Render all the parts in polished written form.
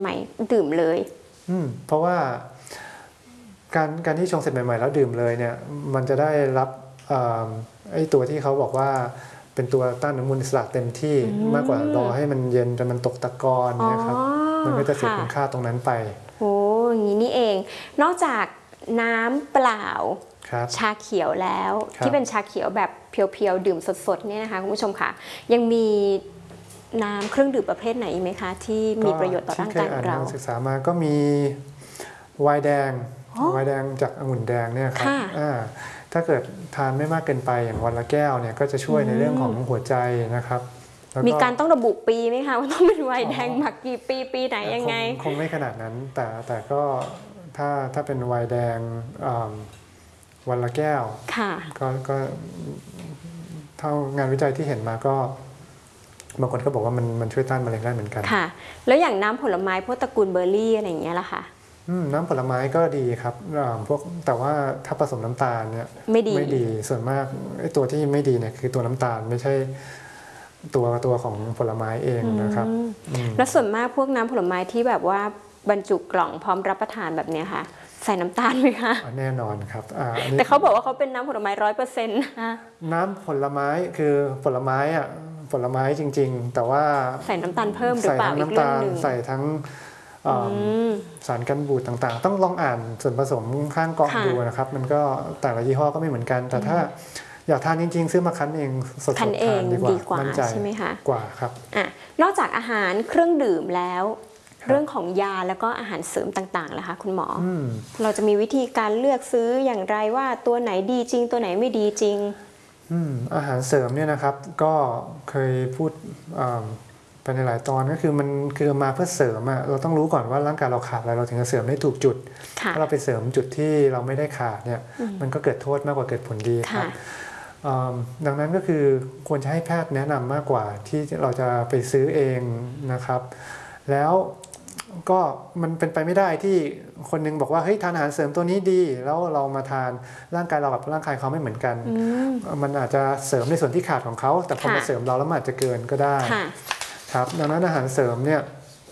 ใหม่ดื่มเลยเพราะว่าการที่ชงเสร็จใหม่ๆแล้วดื่มเลยเนี่ยมันจะได้รับไอ้ตัวที่เขาบอกว่าเป็นตัวต้านอนุมูลอิสระเต็มที่มากกว่ารอให้มันเย็นจนมันตกตะกอนเนี่ยครับมันก็จะเสียคุณค่าตรงนั้นไปโอ้อย่างนี้นี่เองนอกจากน้ำเปล่าชาเขียวแล้วที่เป็นชาเขียวแบบเพียวๆดื่มสดๆเนี่ยนะคะคุณผู้ชมค่ะยังมีน้ำเครื่องดื่มประเภทไหนไหมคะที่มีประโยชน์ต่อร่างกายของเราศึกษามาก็มีไวน์แดงจากองุ่นแดงเนี่ยครับถ้าเกิดทานไม่มากเกินไปอย่างวันละแก้วเนี่ยก็จะช่วยในเรื่องของหัวใจนะครับมีการต้องระบุปีไหมคะว่าต้องเป็นไวน์แดงหมักกี่ปีไหนยังไงคงไม่ขนาดนั้นแต่ก็ถ้าเป็นไวน์แดงวันละแก้วก็เท่างานวิจัยที่เห็นมาก็บางคนก็บอกว่ามันช่วยต้านมะเร็งได้เหมือนกันค่ะแล้วอย่างน้ำผลไม้พวกตระกูลเบอร์รี่อะไรอย่างเงี้ยล่ะคะน้ำผลไม้ก็ดีครับพวกแต่ว่าถ้าผสมน้ำตาลเนี่ยไม่ดีส่วนมากไอ้ตัวที่ไม่ดีเนี่ยคือตัวน้ำตาลไม่ใช่ตัวของผลไม้เองนะครับแล้วส่วนมากพวกน้ำผลไม้ที่แบบว่าบรรจุกล่องพร้อมรับประทานแบบนี้ค่ะใส่น้ำตาลไหมคะแน่นอนครับแต่เขาบอกว่าเขาเป็นน้ำผลไม้100%นะน้ำผลไม้คือผลไม้จริงๆแต่ว่าใส่น้ำตาลเพิ่มหรือเปล่าอีกเรื่องนึงใส่ทั้งสารกันบูดต่างๆต้องลองอ่านส่วนผสมข้างกล่องดูนะครับมันก็แต่ละยี่ห้อก็ไม่เหมือนกันแต่ถ้าอยากทานจริงๆซื้อมาคั้นเองสดๆทานดีกว่าใช่ไหมคะกว่าครับนอกจากอาหารเครื่องดื่มแล้วเรื่องของยาแล้วก็อาหารเสริมต่างๆล่ะคะคุณหมอเราจะมีวิธีการเลือกซื้ออย่างไรว่าตัวไหนดีจริงตัวไหนไม่ดีจริงอาหารเสริมเนี่ยนะครับก็เคยพูดไปในหลายตอนก็คือมันคือมาเพื่อเสริมเราต้องรู้ก่อนว่าร่างกายเราขาดอะไรเราถึงจะเสริมได้ถูกจุดถ้าเราไปเสริมจุดที่เราไม่ได้ขาดเนี่ยมันก็เกิดโทษมากกว่าเกิดผลดีครับดังนั้นก็คือควรจะให้แพทย์แนะนำมากกว่าที่เราจะไปซื้อเองนะครับแล้วก็มันเป็นไปไม่ได้ที่คนนึงบอกว่าเฮ้ยทานอาหารเสริมตัวนี้ดีแล้วเรามาทานร่างกายเรากับร่างกายเขาไม่เหมือนกันมันอาจจะเสริมในส่วนที่ขาดของเขาแต่พอมาเสริมเราแล้วมันอาจจะเกินก็ได้ครับดังนั้นอาหารเสริมเนี่ย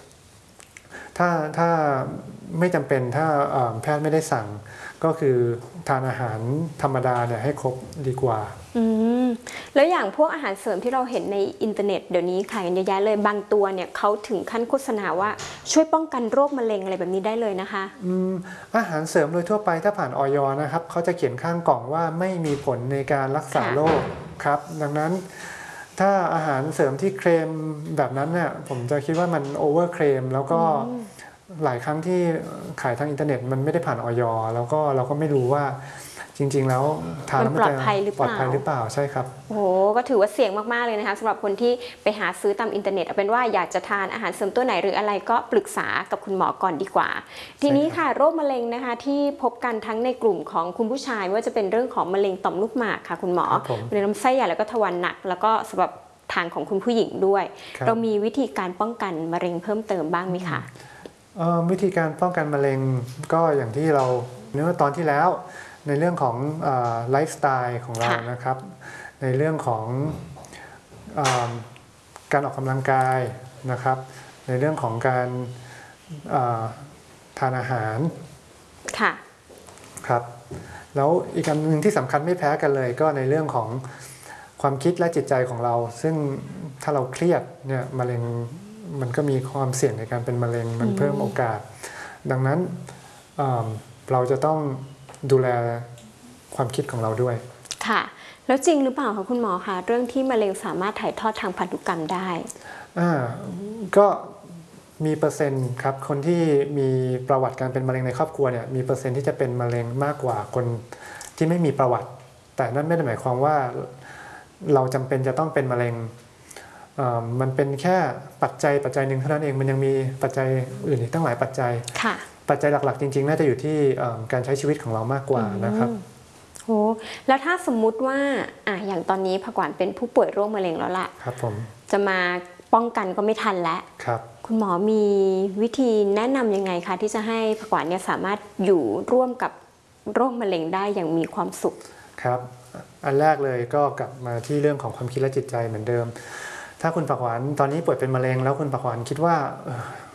ถ้าไม่จำเป็นถ้าแพทย์ไม่ได้สั่งก็คือทานอาหารธรรมดาเนี่ยให้ครบดีกว่าแล้วอย่างพวกอาหารเสริมที่เราเห็นในอินเทอร์เน็ตเดี๋ยวนี้ขายกันเยอะแยะเลยบางตัวเนี่ยเขาถึงขั้นโฆษณาว่าช่วยป้องกันโรคมะเร็งอะไรแบบนี้ได้เลยนะคะอาหารเสริมโดยทั่วไปถ้าผ่านอย.นะครับเขาจะเขียนข้างกล่องว่าไม่มีผลในการรักษาโรคครับดังนั้นถ้าอาหารเสริมที่เคลมแบบนั้นเนี่ยผมจะคิดว่ามันโอเวอร์เคลมแล้วก็หลายครั้งที่ขายทางอินเทอร์เน็ตมันไม่ได้ผ่านอย.แล้วก็เราก็ไม่รู้ว่าจริงๆแล้วทานแล้วมันปลอดภัยหรือเปล่าใช่ครับโอ้ก็ถือว่าเสี่ยงมากๆเลยนะคะสำหรับคนที่ไปหาซื้อตามอินเทอร์เน็ตเอาเป็นว่าอยากจะทานอาหารเสริมตัวไหนหรืออะไรก็ปรึกษากับคุณหมอก่อนดีกว่าทีนี้ค่ะโรคมะเร็งนะคะที่พบกันทั้งในกลุ่มของคุณผู้ชายไม่ว่าจะเป็นเรื่องของมะเร็งต่อมลูกหมากค่ะคุณหมอมะเร็งลำไส้ใหญ่แล้วก็ทวารหนักแล้วก็สำหรับทางของคุณผู้หญิงด้วยเรามีวิธีการป้องกันมะเร็งเพิ่มเติมบ้างไหมคะวิธีการป้องกันมะเร็งก็อย่างที่เราเมื่อตอนที่แล้วในเรื่องของไลฟ์สไตล์ของเรานะครับในเรื่องของการออกกำลังกายนะครับในเรื่องของการทานอาหารครับแล้วอีกอันหนึ่งที่สำคัญไม่แพ้กันเลยก็ในเรื่องของความคิดและจิตใจของเราซึ่งถ้าเราเครียดเนี่ยมะเร็งมันก็มีความเสี่ยงในการเป็นมะเร็งมันเพิ่มโอกาสดังนั้นเราจะต้องดูแลความคิดของเราด้วยค่ะแล้วจริงหรือเปล่าคะคุณหมอคะเรื่องที่มะเร็งสามารถถ่ายทอดทางพันธุกรรมได้ก็มีเปอร์เซ็นต์ครับคนที่มีประวัติการเป็นมะเร็งในครอบครัวเนี่ยมีเปอร์เซ็นต์ที่จะเป็นมะเร็งมากกว่าคนที่ไม่มีประวัติแต่นั่นไม่ได้หมายความว่าเราจำเป็นจะต้องเป็นมะเร็งมันเป็นแค่ปัจจัยหนึ่งเท่านั้นเองมันยังมีปัจจัยอื่นอีกตั้งหลายปัจจัยปัจจัยหลักๆจริงๆน่าจะอยู่ที่การใช้ชีวิตของเรามากกว่านะครับโอ้แล้วถ้าสมมุติว่าอย่างตอนนี้ผักหวานเป็นผู้ป่วยโรคมะเร็งแล้วล่ะครับผมจะมาป้องกันก็ไม่ทันแล้วครับคุณหมอมีวิธีแนะนำยังไงคะที่จะให้ผักหวานเนี่ยสามารถอยู่ร่วมกับโรคมะเร็งได้อย่างมีความสุขครับอันแรกเลยก็กลับมาที่เรื่องของความคิดและจิตใจเหมือนเดิมถ้าคุณผักหวานตอนนี้ป่วยเป็นมะเร็งแล้วคุณผักหวานคิดว่า